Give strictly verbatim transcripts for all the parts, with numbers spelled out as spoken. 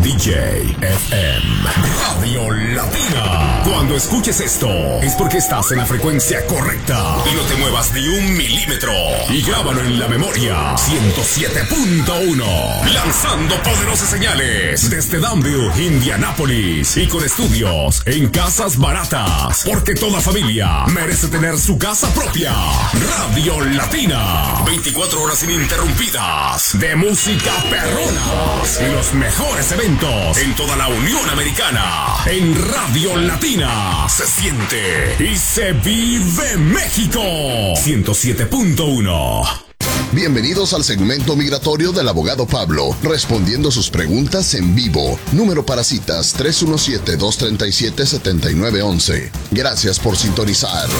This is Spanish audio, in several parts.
D J F M Radio Latina. Cuando escuches esto, es porque estás en la frecuencia correcta. Y no te muevas ni un milímetro. Y grábalo en la memoria. ciento siete punto uno. Lanzando poderosas señales desde Danville, Indianápolis. Y con estudios en casas baratas. Porque toda familia merece tener su casa propia. Radio Latina. veinticuatro horas ininterrumpidas. De música perrona. Y los mejores eventos en toda la Unión Americana. En Radio Latina se siente y se vive México. ciento siete punto uno. Bienvenidos al segmento migratorio del abogado Pablo, respondiendo sus preguntas en vivo. Número para citas tres uno siete, dos tres siete, siete nueve uno uno. Gracias por sintonizar.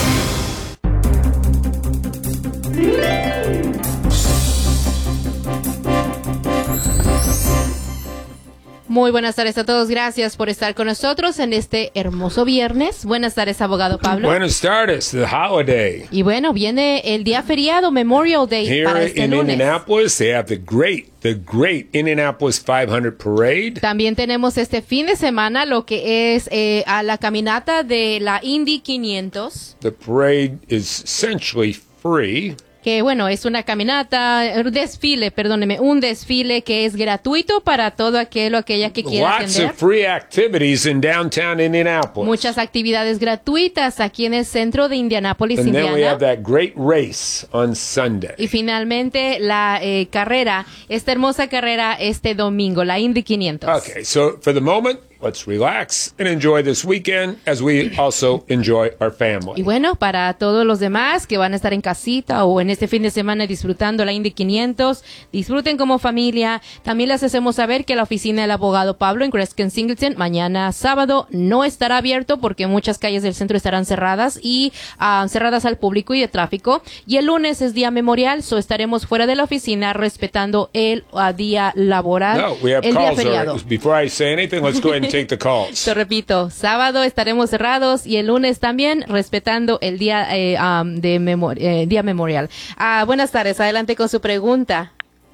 Muy buenas tardes a todos, gracias por estar con nosotros en este hermoso viernes. Buenas tardes, abogado Pablo. Buenas tardes, the holiday. Y bueno, viene el día feriado, Memorial Day, Here para este in lunes. Indianapolis, they have the great, the great Indianapolis five hundred Parade. También tenemos este fin de semana lo que es eh, a la caminata de la Indy quinientos. The parade is essentially free. Que bueno, es una caminata, un desfile, perdóneme, un desfile que es gratuito para todo aquel o aquella que quiera Lots atender. of free activities in downtown Indianapolis. Muchas actividades gratuitas aquí en el centro de Indianápolis, And then we Indiana. have that great race on Sunday. Y finalmente la eh, carrera, esta hermosa carrera este domingo, la Indy quinientos. Okay, so for the moment, let's relax and enjoy this weekend as we also enjoy our Y family. bueno, para todos los demás que van a estar en casita o en este fin de semana disfrutando la Indy quinientos, disfruten como familia. También les hacemos saber que la oficina del abogado Pablo en Crescent Singleton mañana sábado no estará abierto porque muchas calles del centro estarán cerradas y uh, cerradas al público y de tráfico. Y el lunes es día memorial, so estaremos fuera de la oficina respetando el uh, día laboral, No, we have el día calls feriado. already. Before I say anything, let's go ahead and take the calls. Te repito, sábado estaremos cerrados y el lunes también respetando el día eh, um, de memor eh, día memorial. Ah, buenas tardes, adelante con su pregunta.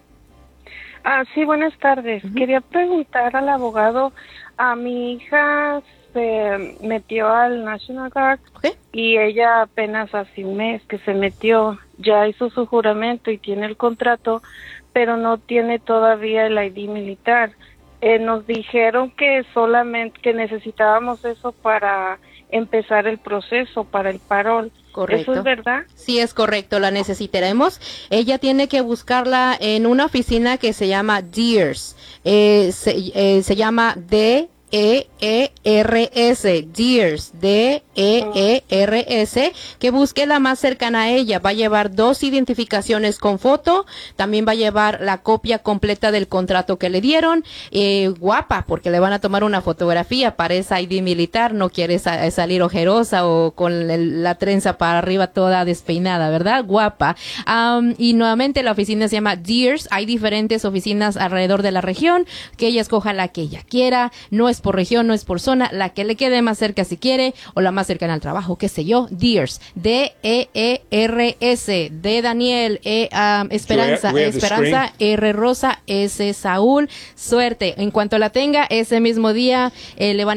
Ah, sí, buenas tardes. Uh-huh. Quería preguntar al abogado, a mi hija se metió al National Guard Okay. y ella apenas hace un mes que se metió, ya hizo su juramento y tiene el contrato, pero no tiene todavía el I D militar. Eh, nos dijeron que solamente que necesitábamos eso para empezar el proceso, para el parol. Correcto. ¿Eso es verdad? Sí, es correcto, la necesitaremos. Ella tiene que buscarla en una oficina que se llama Deers. Eh, se, eh, se llama D E E R S, Deers, D E E R S, que busque la más cercana a ella. Va a llevar dos identificaciones con foto, también va a llevar la copia completa del contrato que le dieron, eh, guapa, porque le van a tomar una fotografía para esa I D militar, no quiere sa salir ojerosa o con el, la trenza para arriba toda despeinada, ¿verdad? Guapa. Um, y nuevamente la oficina se llama Deers, hay diferentes oficinas alrededor de la región, que ella escoja la que ella quiera, no es por región, no es por zona, la que le quede más cerca si quiere, o la más cercana al trabajo, qué sé yo. Deers, D E E R S, D Daniel, E um, Esperanza, So we have, we have Esperanza, R Rosa, S Saúl. Suerte, en cuanto la tenga, ese mismo día eh, le van